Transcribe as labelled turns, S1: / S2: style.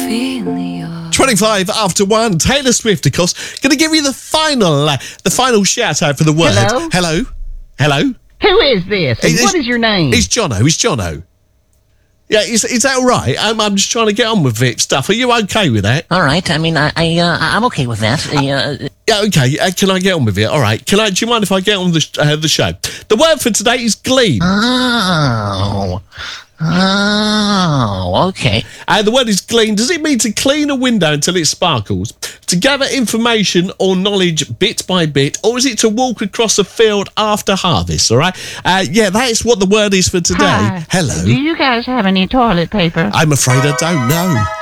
S1: 25 after 1. Taylor Swift, of course. Going to give you the final shout out for the word.
S2: Hello?
S1: Hello?
S2: Who is this? And what is your name?
S1: It's Jono. Yeah, is that all right? I'm just trying to get on with it stuff. Are you okay with that?
S3: All right. I mean, I'm okay with that.
S1: Yeah, okay. Can I get on with it? All right. Do you mind if I get on the show? The word for today is glean.
S3: Oh, okay.
S1: The word is glean. Does it mean to clean a window until it sparkles? To gather information or knowledge bit by bit? Or is it to walk across a field after harvest? All right. Yeah, that is what the word is for today.
S4: Hi.
S1: Hello.
S4: Do you guys have any toilet paper?
S1: I'm afraid I don't know.